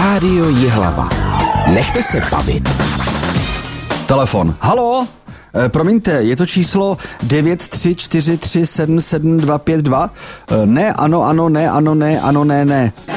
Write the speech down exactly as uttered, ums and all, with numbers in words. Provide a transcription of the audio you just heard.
Rádio Jihlava. Nechte se bavit. Telefon. Haló? E, promiňte, je to číslo devět tři čtyři tři sedm sedm dva pět dva? E, ne, ano, ano, ne, ano, ne, ano, ne, ne.